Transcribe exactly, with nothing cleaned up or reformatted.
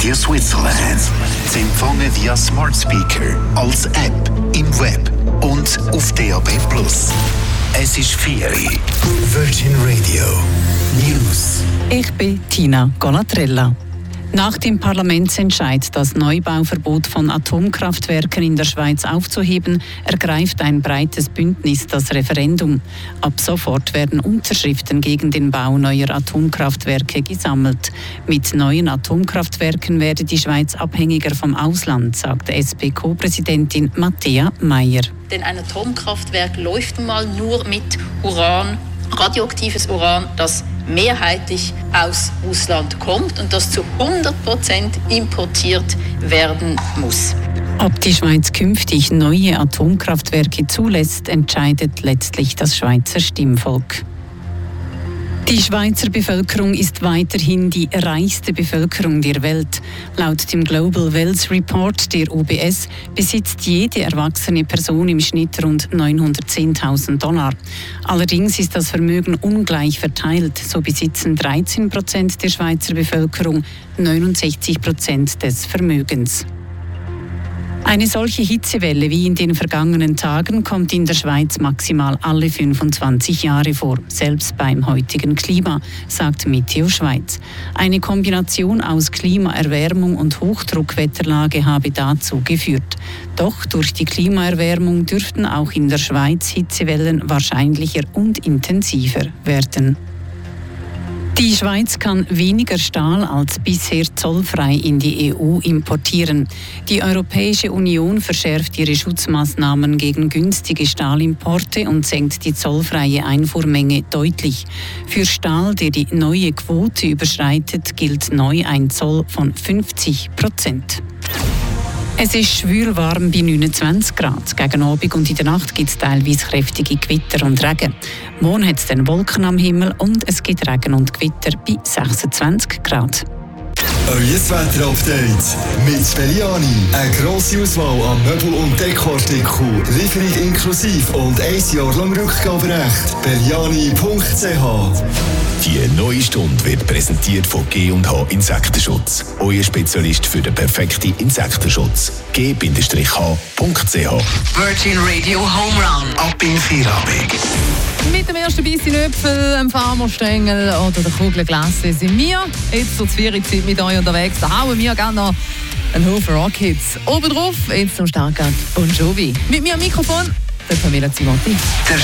Radio Switzerland. Zu empfangen via Smart Speaker, als App, im Web und auf D A B plus. Es ist Ferien. Virgin Radio News. Ich bin Tina Golatrella. Nach dem Parlamentsentscheid, das Neubauverbot von Atomkraftwerken in der Schweiz aufzuheben, ergreift ein breites Bündnis das Referendum. Ab sofort werden Unterschriften gegen den Bau neuer Atomkraftwerke gesammelt. Mit neuen Atomkraftwerken werde die Schweiz abhängiger vom Ausland, sagt S P Co-Präsidentin Matthäa Meier. Denn ein Atomkraftwerk läuft mal nur mit Uran, radioaktives Uran, das mehrheitlich aus Russland kommt und das zu hundert Prozent importiert werden muss. Ob die Schweiz künftig neue Atomkraftwerke zulässt, entscheidet letztlich das Schweizer Stimmvolk. Die Schweizer Bevölkerung ist weiterhin die reichste Bevölkerung der Welt. Laut dem Global Wealth Report der U B S besitzt jede erwachsene Person im Schnitt rund neunhundertzehntausend Dollar. Allerdings ist das Vermögen ungleich verteilt. So besitzen dreizehn Prozent der Schweizer Bevölkerung neunundsechzig Prozent des Vermögens. Eine solche Hitzewelle wie in den vergangenen Tagen kommt in der Schweiz maximal alle fünfundzwanzig Jahre vor, selbst beim heutigen Klima, sagt Meteo Schweiz. Eine Kombination aus Klimaerwärmung und Hochdruckwetterlage habe dazu geführt. Doch durch die Klimaerwärmung dürften auch in der Schweiz Hitzewellen wahrscheinlicher und intensiver werden. Die Schweiz kann weniger Stahl als bisher zollfrei in die E U importieren. Die Europäische Union verschärft ihre Schutzmaßnahmen gegen günstige Stahlimporte und senkt die zollfreie Einfuhrmenge deutlich. Für Stahl, der die neue Quote überschreitet, gilt neu ein Zoll von fünfzig Prozent. Es ist schwülwarm bei neunundzwanzig Grad. Gegen Abend und in der Nacht gibt es teilweise kräftige Gewitter und Regen. Morgen hat es dann Wolken am Himmel und es gibt Regen und Gewitter bei sechsundzwanzig Grad. Euer Wetter-Update mit Belliani. Eine grosse Auswahl an Möbel- und Dekoartikeln, Lieferung inklusive und ein Jahr lang Rückgaberecht. Belliani punkt c h. Die neue Stunde wird präsentiert von G und H Insektenschutz. Euer Spezialist für den perfekten Insektenschutz. G H punkt c h. Virgin Radio Home Run. Ab in Feierabend. Mit dem ersten Biss in Äpfel, dem Farmerstängel oder der Kugelglasse sind wir jetzt zur Zwiebelzeit mit euch unterwegs. Da hauen wir gerne noch einen Haufen Rockets. Oben drauf, jetzt zum Startgast Bon Jovi. Mit mir am Mikrofon, der Pamela Zimotti.